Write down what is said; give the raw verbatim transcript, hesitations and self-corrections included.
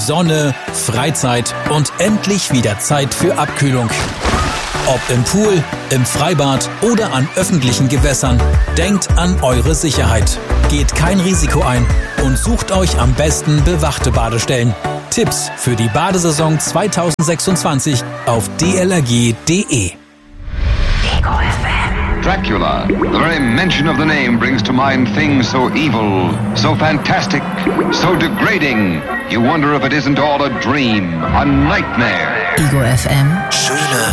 Sonne, Freizeit und endlich wieder Zeit für Abkühlung. Ob im Pool, im Freibad oder an öffentlichen Gewässern, denkt an eure Sicherheit. Geht kein Risiko ein und sucht euch am besten bewachte Badestellen. Tipps für die Badesaison zwanzig sechsundzwanzig auf d l r g punkt d e. Dracula. The very mention of the name brings to mind things so evil, so fantastic, so degrading. You wonder if it isn't all a dream, a nightmare. Ego F M. Schöne